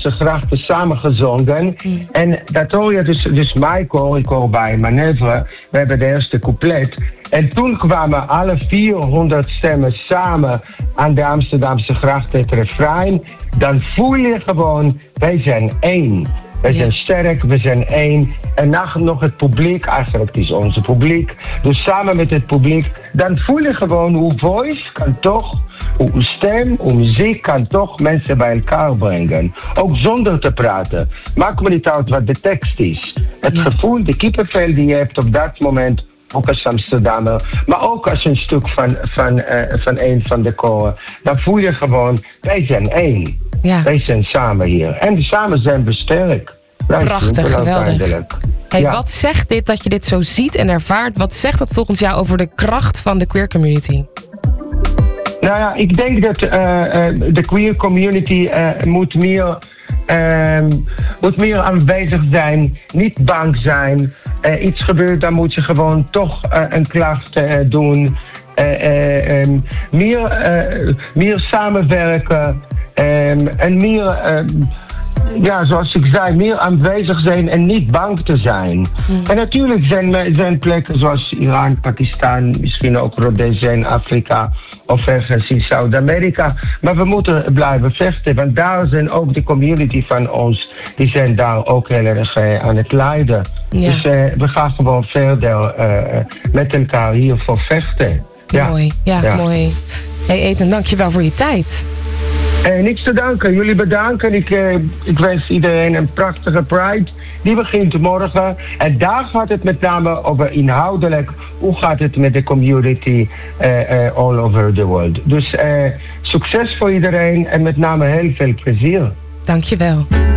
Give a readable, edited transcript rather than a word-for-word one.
Amsterdamse grachten samengezongen. En dat hoor je dus mijn koor, ik hoor bij Manoeuvre. We hebben de eerste couplet. En toen kwamen alle 400 stemmen samen aan de Amsterdamse grachten, het refrein. Dan voel je gewoon, wij zijn één. We zijn sterk, we zijn één. En nog het publiek, eigenlijk het is onze publiek. Dus samen met het publiek, dan voel je gewoon hoe voice kan toch, hoe stem, hoe muziek kan toch mensen bij elkaar brengen. Ook zonder te praten. Maakt me niet uit wat de tekst is. Het gevoel, de kippenvel die je hebt op dat moment, ook als Amsterdammer, maar ook als een stuk van een van de koren. Dan voel je gewoon, wij zijn één. Ja. Wij zijn samen hier. En samen zijn we sterk. Prachtig, geweldig. Hey, wat zegt dit dat je dit zo ziet en ervaart? Wat zegt dat volgens jou over de kracht van de queer community? Nou ja, ik denk dat de queer community moet meer aanwezig zijn. Niet bang zijn. Iets gebeurt, dan moet je gewoon toch een klacht doen. Meer samenwerken. En meer, zoals ik zei, meer aanwezig zijn en niet bang te zijn. En natuurlijk zijn plekken zoals Iran, Pakistan, misschien ook Rhodesia in Afrika of ergens in Zuid-Amerika. Maar we moeten blijven vechten, want daar zijn ook de community van ons, die zijn daar ook heel erg aan het lijden. Ja. Dus we gaan gewoon verder met elkaar hiervoor vechten. Mooi, mooi. Hey Ethan, dankjewel voor je tijd. Niks te danken. Jullie bedanken. Ik wens iedereen een prachtige Pride. Die begint morgen. En daar gaat het met name over inhoudelijk. Hoe gaat het met de community all over the world. Dus succes voor iedereen en met name heel veel plezier. Dankjewel.